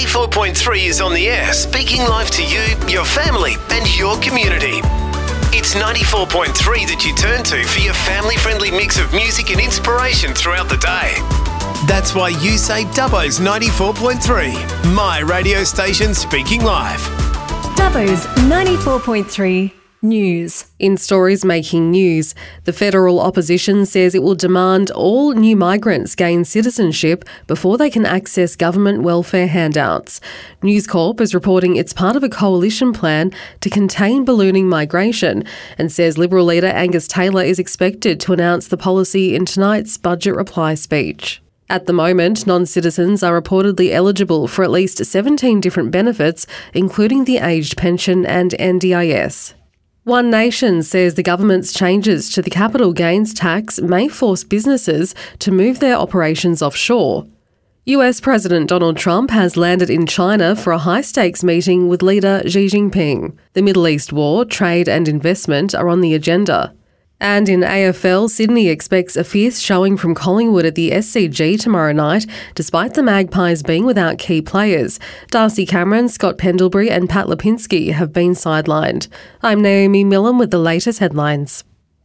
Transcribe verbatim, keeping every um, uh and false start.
ninety-four point three is on the air, speaking live to you, your family and your community. It's ninety-four point three that you turn to for your family-friendly mix of music and inspiration throughout the day. That's why you say Dubbo's ninety-four point three, my radio station speaking live. Dubbo's ninety-four point three News. In stories making news, the federal opposition says it will demand all new migrants gain citizenship before they can access government welfare handouts. News Corp is reporting it's part of a coalition plan to contain ballooning migration and says Liberal leader Angus Taylor is expected to announce the policy in tonight's budget reply speech. At the moment, non-citizens are reportedly eligible for at least seventeen different benefits, including the aged pension and N D I S. One Nation says the government's changes to the capital gains tax may force businesses to move their operations offshore. U S President Donald Trump has landed in China for a high-stakes meeting with leader Xi Jinping. The Middle East war, trade and investment are on the agenda. And in A F L, Sydney expects a fierce showing from Collingwood at the S C G tomorrow night, despite the Magpies being without key players. Darcy Cameron, Scott Pendlebury and Pat Lipinski have been sidelined. I'm Naomi Millen with the latest headlines.